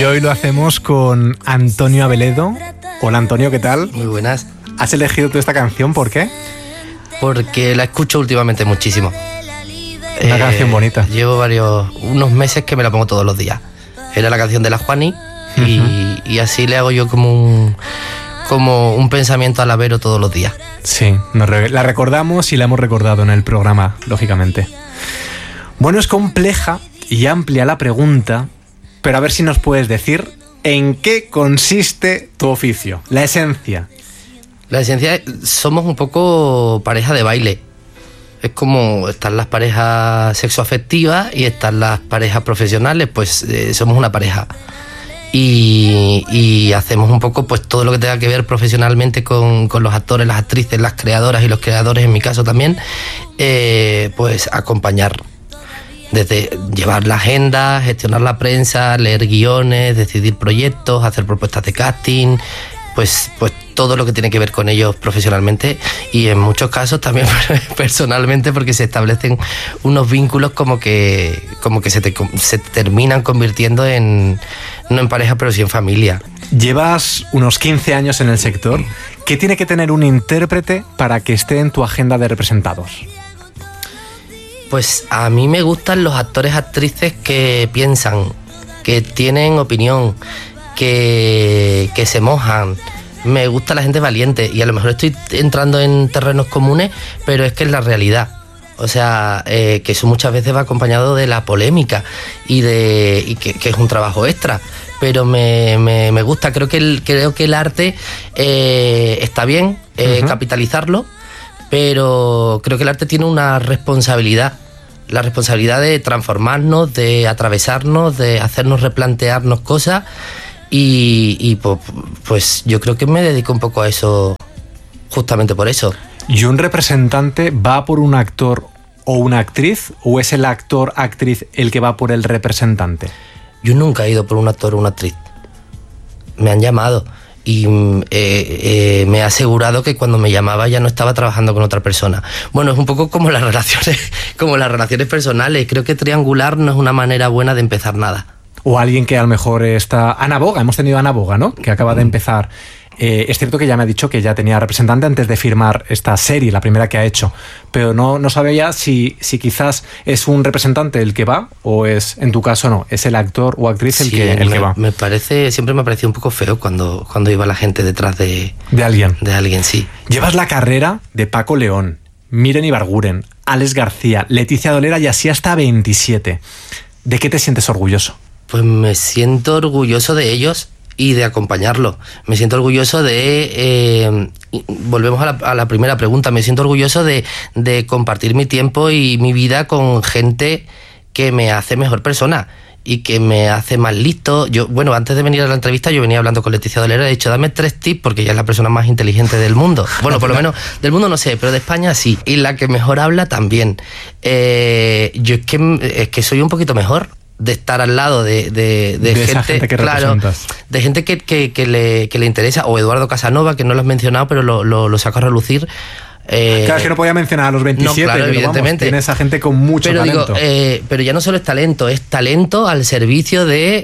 hoy lo hacemos con Antonio Abeledo. Hola Antonio, ¿qué tal? Muy buenas. ¿Has elegido tú esta canción? ¿Por qué? Porque la escucho últimamente muchísimo. Una canción bonita. Llevo unos meses que me la pongo todos los días. Era la canción de la Juani y así le hago yo como un pensamiento al Avero todos los días. Sí, la recordamos y la hemos recordado en el programa, lógicamente. Bueno, es compleja y amplia la pregunta, pero a ver si nos puedes decir en qué consiste tu oficio, la esencia. La esencia, somos un poco pareja de baile. Es como están las parejas sexoafectivas y están las parejas profesionales, pues somos una pareja. Y hacemos un poco pues todo lo que tenga que ver profesionalmente con los actores, las actrices, las creadoras y los creadores, en mi caso también, pues acompañar. Desde llevar la agenda, gestionar la prensa, leer guiones, decidir proyectos, hacer propuestas de casting, pues todo lo que tiene que ver con ellos profesionalmente y en muchos casos también personalmente, porque se establecen unos vínculos como que se terminan convirtiendo en, no en pareja, pero sí en familia. Llevas unos 15 años en el sector. ¿Qué tiene que tener un intérprete para que esté en tu agenda de representados? Pues a mí me gustan los actores, actrices que piensan, que tienen opinión, que se mojan. Me gusta la gente valiente y a lo mejor estoy entrando en terrenos comunes, pero es que es la realidad. O sea, que eso muchas veces va acompañado de la polémica y que es un trabajo extra. Pero me gusta, creo que el arte está bien capitalizarlo, pero creo que el arte tiene una responsabilidad. La responsabilidad de transformarnos, de atravesarnos, de hacernos replantearnos cosas. Y pues yo creo que me dedico un poco a eso justamente por eso. ¿Y un representante va por un actor o una actriz, o es el actor, actriz el que va por el representante? Yo nunca he ido por un actor o una actriz. Me han llamado y me he asegurado que cuando me llamaba ya no estaba trabajando con otra persona. Bueno, es un poco como las relaciones personales. Creo que triangular no es una manera buena de empezar nada. O alguien que a lo mejor está... Ana Boga, hemos tenido a Ana Boga, ¿no? Que acaba de empezar. Es cierto que ya me ha dicho que ya tenía representante antes de firmar esta serie, la primera que ha hecho, pero no sabía si quizás es un representante el que va o es, en tu caso, no, es el actor o actriz el que va. Siempre me ha parecido un poco feo cuando iba la gente detrás de alguien. De alguien, sí. Llevas la carrera de Paco León, Miren Ibarguren, Alex García, Leticia Dolera y así hasta 27. ¿De qué te sientes orgulloso? Pues me siento orgulloso de ellos y de acompañarlo. Me siento orgulloso de... volvemos a la primera pregunta. Me siento orgulloso de compartir mi tiempo y mi vida con gente que me hace mejor persona y que me hace más listo. Bueno, antes de venir a la entrevista yo venía hablando con Leticia Dolera y he dicho, dame 3 tips porque ella es la persona más inteligente del mundo. Bueno, por lo menos del mundo no sé, pero de España sí. Y la que mejor habla también. Yo es que soy un poquito mejor de estar al lado de gente que claro, de gente que le interesa, o Eduardo Casanova, que no lo has mencionado, pero lo saco a relucir. Claro, es que no podía mencionar a los 27, no, claro, pero evidentemente. Tiene esa gente con mucho talento. Pero ya no solo es talento al servicio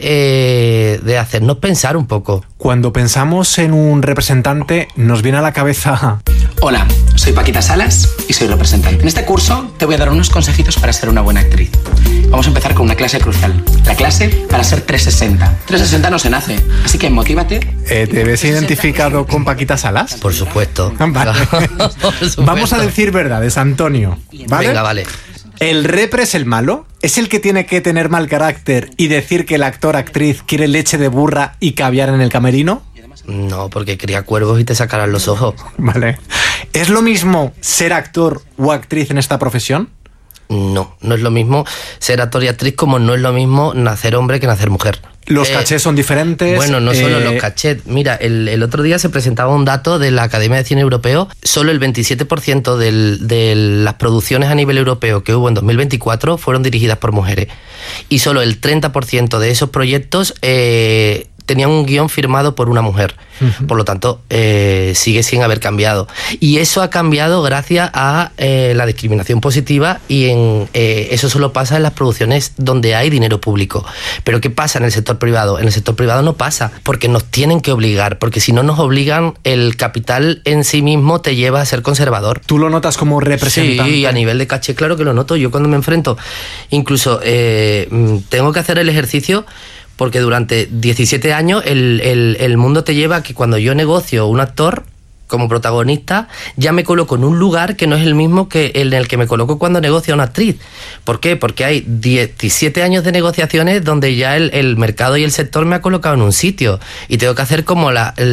de hacernos pensar un poco. Cuando pensamos en un representante, nos viene a la cabeza... Hola, soy Paquita Salas y soy representante. En este curso te voy a dar unos consejitos para ser una buena actriz. Vamos a empezar con una clase crucial. La clase para ser 360. 360 no se nace, así que motívate. ¿Te ves identificado con Paquita Salas? Por supuesto. Vale. Por supuesto. Vamos a decir verdades, Antonio. ¿Vale? Venga, vale. ¿El repre es el malo? ¿Es el que tiene que tener mal carácter y decir que el actor, actriz quiere leche de burra y caviar en el camerino? No, porque cría cuervos y te sacarán los ojos. Vale. ¿Es lo mismo ser actor o actriz en esta profesión? No es lo mismo ser actor y actriz como no es lo mismo nacer hombre que nacer mujer. ¿Los cachés son diferentes? Bueno, no solo los cachés. Mira, el otro día se presentaba un dato de la Academia de Cine Europeo. Solo el 27% de las producciones a nivel europeo que hubo en 2024 fueron dirigidas por mujeres. Y solo el 30% de esos proyectos tenían un guión firmado por una mujer. Por lo tanto, sigue sin haber cambiado. Y eso ha cambiado gracias a la discriminación positiva, y eso solo pasa en las producciones donde hay dinero público. Pero ¿qué pasa en el sector privado? En el sector privado no pasa, porque nos tienen que obligar, porque si no nos obligan, el capital en sí mismo te lleva a ser conservador. ¿Tú lo notas como representante? Sí, a nivel de caché, claro que lo noto. Yo cuando me enfrento, incluso tengo que hacer el ejercicio, porque durante 17 años el mundo te lleva a que cuando yo negocio un actor como protagonista, ya me coloco en un lugar que no es el mismo que en el que me coloco cuando negocio a una actriz. ¿Por qué? Porque hay 17 años de negociaciones donde ya el mercado y el sector me ha colocado en un sitio, y tengo que hacer como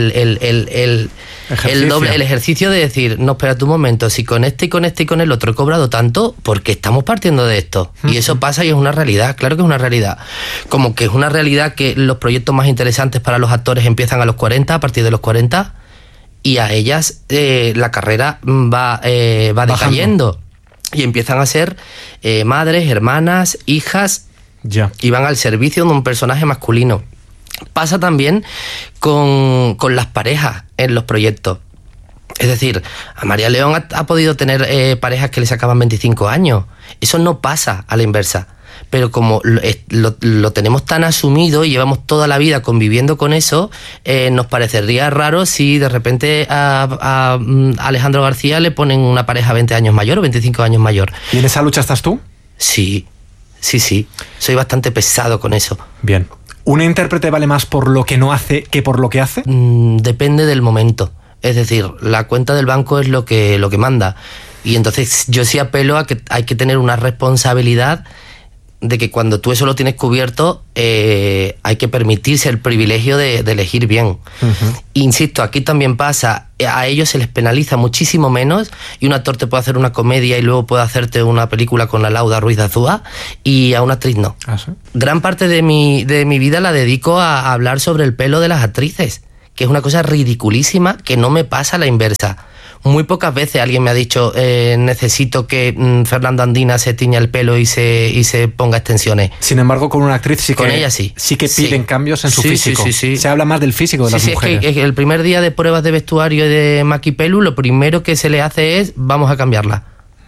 el ejercicio de decir, no, espérate un momento, si con este y con este y con el otro he cobrado tanto, porque estamos partiendo de esto. Y eso pasa, y es una realidad, claro que es una realidad. Como que es una realidad que los proyectos más interesantes para los actores empiezan a los 40, a partir de los 40, y a ellas la carrera va decayendo, y empiezan a ser madres, hermanas, hijas, y van al servicio de un personaje masculino. Pasa también con las parejas en los proyectos. Es decir, a María León ha podido tener parejas que le sacaban 25 años. Eso no pasa a la inversa. Pero como lo tenemos tan asumido y llevamos toda la vida conviviendo con eso, nos parecería raro si de repente a Alejandro García le ponen una pareja 20 años mayor o 25 años mayor. ¿Y en esa lucha estás tú? Sí. Soy bastante pesado con eso. Bien. ¿Un intérprete vale más por lo que no hace que por lo que hace? Depende del momento. Es decir, la cuenta del banco es lo que manda. Y entonces yo sí apelo a que hay que tener una responsabilidad de que cuando tú eso lo tienes cubierto, hay que permitirse el privilegio de elegir bien. Insisto, aquí también pasa, a ellos se les penaliza muchísimo menos, y un actor te puede hacer una comedia y luego puede hacerte una película con la Lauda Ruiz de Azúa, y a una actriz no. ¿Ah, sí? Gran parte de mi vida la dedico a hablar sobre el pelo de las actrices, que es una cosa ridiculísima que no me pasa a la inversa. Muy pocas veces alguien me ha dicho necesito que Fernando Andina se tiña el pelo y se ponga extensiones. Sin embargo, con una actriz sí que, con ella sí. Sí que piden cambios en su físico. Sí. Se habla más del físico de las mujeres. Es que el primer día de pruebas de vestuario y de maquipelu, lo primero que se le hace es vamos a cambiarla.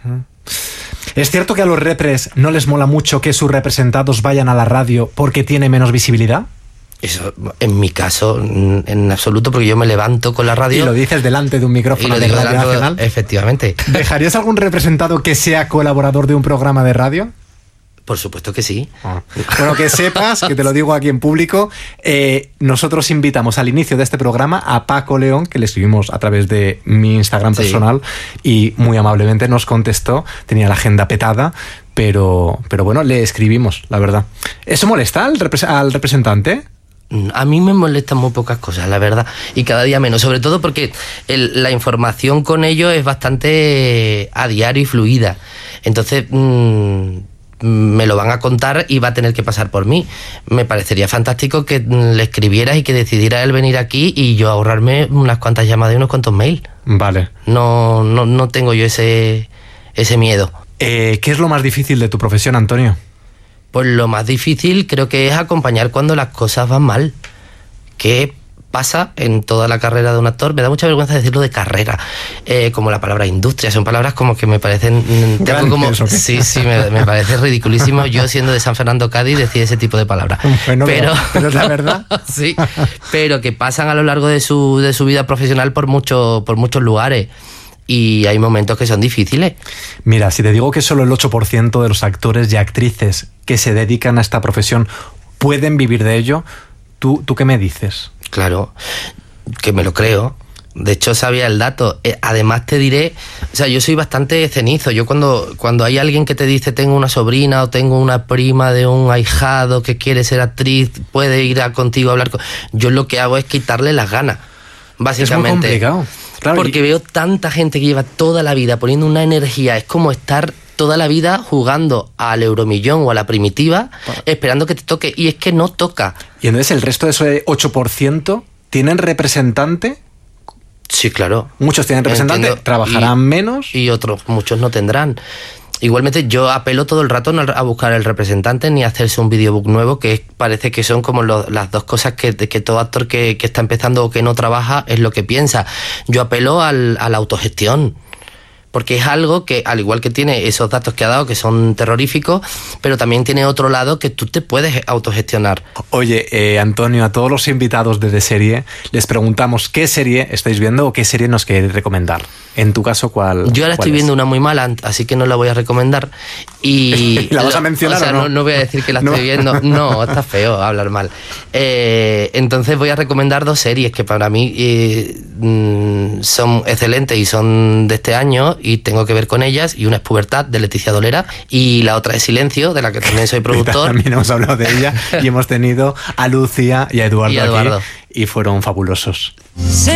¿Es cierto que a los repres no les mola mucho que sus representados vayan a la radio porque tiene menos visibilidad? Eso, en mi caso, en absoluto, porque yo me levanto con la radio. Y lo dices delante de un micrófono de Radio Nacional. Efectivamente. ¿Dejarías algún representado que sea colaborador de un programa de radio? Por supuesto que sí. Bueno, que sepas, que te lo digo aquí en público, nosotros invitamos al inicio de este programa a Paco León, que le escribimos a través de mi Instagram personal, y muy amablemente nos contestó. Tenía la agenda petada, pero bueno, le escribimos, la verdad. ¿Eso molesta al representante? A mí me molestan muy pocas cosas, la verdad, y cada día menos, sobre todo porque la información con ellos es bastante a diario y fluida. Entonces me lo van a contar y va a tener que pasar por mí. Me parecería fantástico que le escribieras y que decidiera él venir aquí y yo ahorrarme unas cuantas llamadas y unos cuantos mails. Vale. No tengo yo ese miedo. ¿Qué es lo más difícil de tu profesión, Antonio? Pues lo más difícil creo que es acompañar cuando las cosas van mal. ¿Qué pasa en toda la carrera de un actor? Me da mucha vergüenza decirlo de carrera, como la palabra industria. Son palabras como que me parecen... Sí, me parece ridiculísimo yo, siendo de San Fernando, Cádiz, decir ese tipo de palabras. Bueno, pero es la verdad. Sí, pero que pasan a lo largo de su vida profesional por muchos lugares. Y hay momentos que son difíciles. Mira, si te digo que solo el 8% de los actores y actrices que se dedican a esta profesión pueden vivir de ello, ¿tú qué me dices? Claro, que me lo creo. De hecho, sabía el dato. Además te diré, o sea, yo soy bastante cenizo. Yo cuando hay alguien que te dice tengo una sobrina o tengo una prima de un ahijado que quiere ser actriz, puede ir contigo a hablar yo lo que hago es quitarle las ganas, básicamente. Es muy complicado. Claro, porque veo tanta gente que lleva toda la vida poniendo una energía. Es como estar toda la vida jugando al Euromillón o a la Primitiva, esperando que te toque. Y es que no toca. ¿Y entonces el resto de ese 8% tienen representante? Sí, claro. Muchos tienen representante, trabajarán menos. Y muchos no tendrán. Igualmente yo apelo todo el rato no a buscar el representante ni a hacerse un videobook nuevo, que parece que son como las dos cosas que todo actor que está empezando o que no trabaja es lo que piensa. Yo apelo a la autogestión, porque es algo que, al igual que tiene esos datos que ha dado, que son terroríficos, pero también tiene otro lado que tú te puedes autogestionar. Oye, Antonio, a todos los invitados de Serie les preguntamos qué serie estáis viendo o qué serie nos queréis recomendar. En tu caso, ¿cuál? Yo ahora estoy viendo una muy mala, así que no la voy a recomendar. Y ¿la vas a mencionar? O sea, ¿o no? No voy a decir que la estoy viendo. No, está feo hablar mal. Entonces voy a recomendar 2 series que para mí son excelentes y son de este año y tengo que ver con ellas. Y una es Pubertad, de Leticia Dolera, y la otra es Silencio, de la que también soy productor. También hemos hablado de ella y hemos tenido a Lucía y a Eduardo aquí, Eduardo. y fueron fabulosos.